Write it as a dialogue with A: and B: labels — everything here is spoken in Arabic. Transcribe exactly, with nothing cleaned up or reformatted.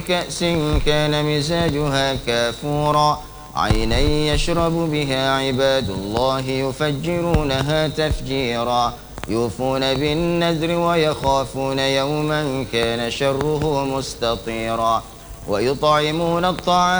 A: كأس كان مزاجها كافورا عينا يشرب بها عباد الله يفجرونها تفجيرا يوفون بالنذر ويخافون يوما كان شره مستطيرا ويطعمون الطعام